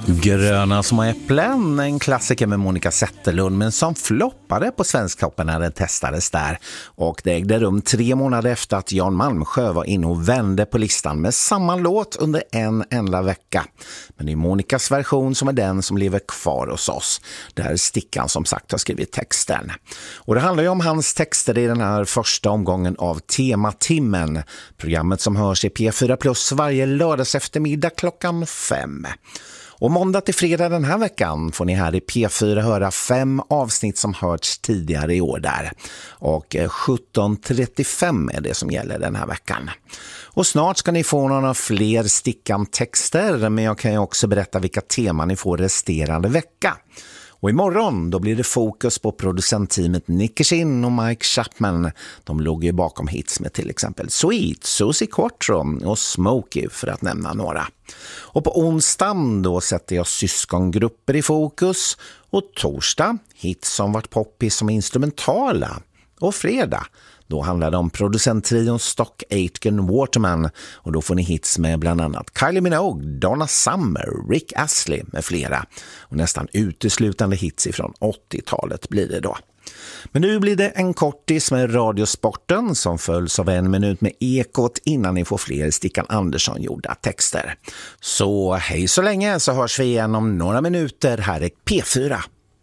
Gröna små äpplen, en klassiker med Monica Zetterlund, men som floppade på Svensktoppen när den testades där. Och det ägde rum 3 månader efter att Jan Malmsjö var inne och vände på listan med samma låt under en enda vecka. Men det är Monicas version som är den som lever kvar hos oss, där Stickan som sagt har skrivit texten. Och det handlar ju om hans texter i den här första omgången av Tematimmen, programmet som hörs i P4 Plus varje lördags eftermiddag klockan 5. Och måndag till fredag den här veckan får ni här i P4 höra 5 avsnitt som hörts tidigare i år där. Och 17:35 är det som gäller den här veckan. Och snart ska ni få några fler Stickan-texter, men jag kan ju också berätta vilka teman ni får resterande vecka. Och imorgon då blir det fokus på producentteamet Nickersin och Mike Chapman. De låg ju bakom hits med till exempel Sweet, Susie Quattro och Smokey för att nämna några. Och på onsdagen då sätter jag syskongrupper i fokus. Och torsdag hits som varit poppis som instrumentala. Och fredag då handlar det om producenttrion Stock Aitken Waterman, och då får ni hits med bland annat Kylie Minogue, Donna Summer, Rick Astley med flera. Och nästan uteslutande hits ifrån 80-talet blir det då. Men nu blir det en kortis med Radiosporten som följs av 1 minut med Ekot innan ni får fler Stickan Andersson gjorda texter. Så hej så länge, så hörs vi igen om några minuter här i P4.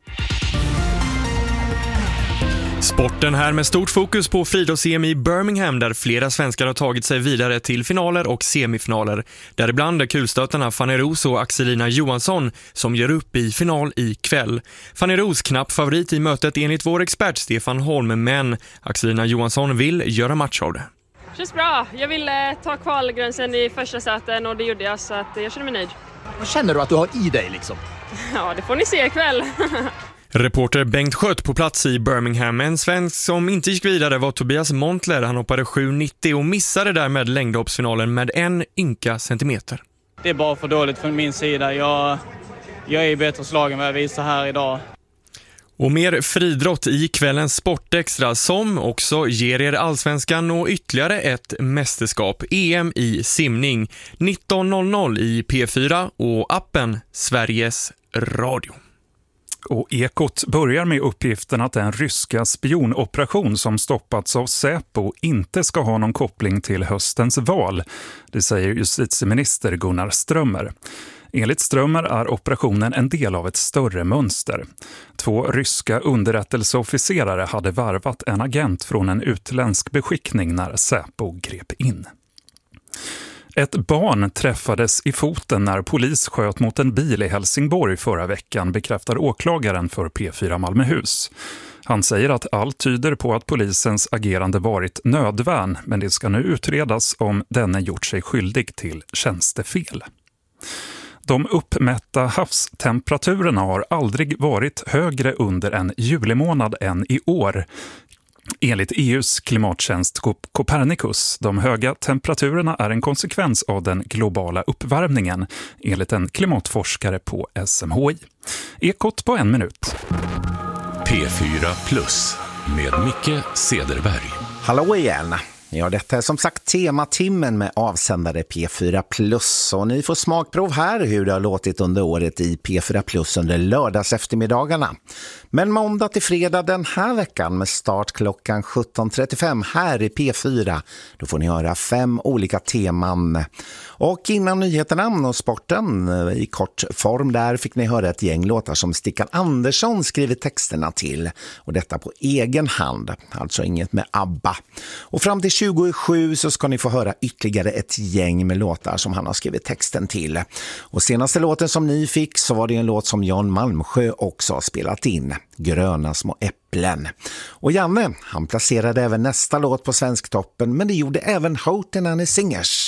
Sporten här med stort fokus på friidrotts-EM i Birmingham, där flera svenskar har tagit sig vidare till finaler och semifinaler. Däribland är kulstötarna Fanny Roos och Axelina Johansson som gör upp i final ikväll. Fanny Roos knapp favorit i mötet enligt vår expert Stefan Holm, men Axelina Johansson vill göra match av det. Känns bra. Jag ville ta kvalgränsen i första säten och det gjorde jag, så att jag känner mig nöjd. Vad känner du att du har i dig liksom? Ja, det får ni se ikväll. Reporter Bengt Skött på plats i Birmingham. En svensk som inte gick vidare var Tobias Montler. Han hoppade 7,90 och missade därmed längdhoppsfinalen med 1 ynka centimeter. Det är bara för dåligt från min sida. Jag är i bättre slag än vad jag visar här idag. Och mer friidrott i kvällens Sportextra som också ger er allsvenskan och ytterligare ett mästerskap, EM i simning, 19.00 i P4 och appen Sveriges Radio. Och Ekot börjar med uppgiften att den ryska spionoperation som stoppats av Säpo inte ska ha någon koppling till höstens val. Det säger justitieminister Gunnar Strömmer. Enligt Strömmer är operationen en del av ett större mönster. 2 ryska underrättelseofficerare hade varvat en agent från en utländsk beskickning när Säpo grep in. Ett barn träffades i foten när polis sköt mot en bil i Helsingborg förra veckan, bekräftar åklagaren för P4 Malmöhus. Han säger att allt tyder på att polisens agerande varit nödvärn, men det ska nu utredas om denne gjort sig skyldig till tjänstefel. De uppmätta havstemperaturerna har aldrig varit högre under en julimånad än i år. Enligt EUs klimattjänst Copernicus, de höga temperaturerna är en konsekvens av den globala uppvärmningen, enligt en klimatforskare på SMHI. Ekot på 1 minut. P4 Plus med Micke Cederberg. Hallå igen. Ja, detta är som sagt Tematimmen med avsändare P4 Plus, och ni får smakprov här hur det har låtit under året i P4 Plus under lördags eftermiddagarna. Men måndag till fredag den här veckan med start klockan 17:35 här i P4, då får ni höra 5 olika teman. Och innan nyheterna och sporten i kort form där fick ni höra ett gäng låtar som Stickan Andersson skrivit texterna till, och detta på egen hand, alltså inget med ABBA. Och fram till 27 så ska ni få höra ytterligare ett gäng med låtar som han har skrivit texten till. Och senaste låten som ni fick så var det en låt som Jan Malmsjö också har spelat in, Gröna små äpplen. Och Janne, han placerade även nästa låt på Svensktoppen, men det gjorde även Houghton and the Singers.